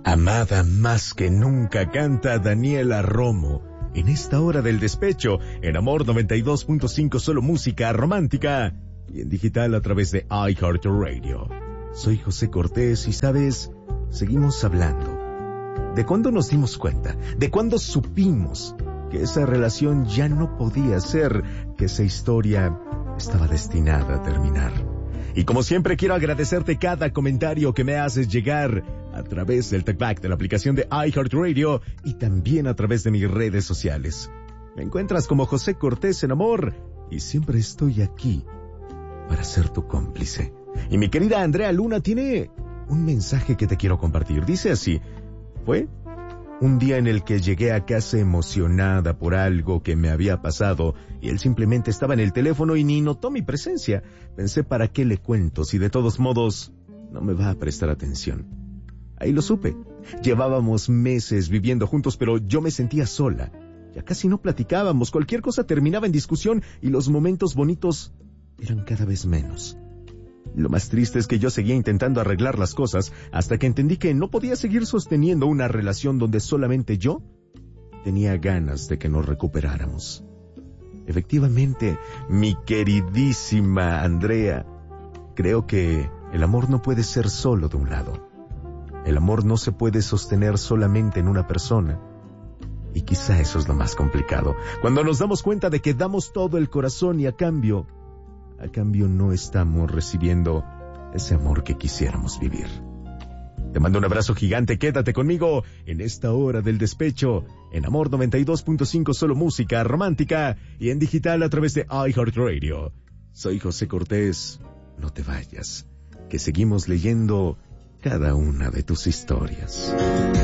Amada más que nunca, canta Daniela Romo. En esta hora del despecho, en Amor 92.5, solo música romántica. Y en digital a través de iHeartRadio. Soy José Cortés y, ¿sabes? Seguimos hablando. ¿De cuándo nos dimos cuenta? ¿De cuándo supimos que esa relación ya no podía ser? Que esa historia estaba destinada a terminar. Y como siempre quiero agradecerte cada comentario que me haces llegar a través del TalkBack de la aplicación de iHeartRadio y también a través de mis redes sociales. Me encuentras como José Cortés en Amor y siempre estoy aquí para ser tu cómplice. Y mi querida Andrea Luna tiene un mensaje que te quiero compartir. Dice así: fue un día en el que llegué a casa emocionada por algo que me había pasado y él simplemente estaba en el teléfono y ni notó mi presencia. Pensé, ¿para qué le cuento si de todos modos no me va a prestar atención? Ahí lo supe. Llevábamos meses viviendo juntos, pero yo me sentía sola. Ya casi no platicábamos, cualquier cosa terminaba en discusión y los momentos bonitos eran cada vez menos. Lo más triste es que yo seguía intentando arreglar las cosas hasta que entendí que no podía seguir sosteniendo una relación donde solamente yo tenía ganas de que nos recuperáramos. Efectivamente, mi queridísima Andrea, creo que el amor no puede ser solo de un lado. El amor no se puede sostener solamente en una persona. Y quizá eso es lo más complicado. Cuando nos damos cuenta de que damos todo el corazón y a cambio no estamos recibiendo ese amor que quisiéramos vivir. Te mando un abrazo gigante, quédate conmigo en esta hora del despecho, en Amor 92.5, solo música romántica y en digital a través de iHeartRadio. Soy José Cortés, no te vayas, que seguimos leyendo cada una de tus historias.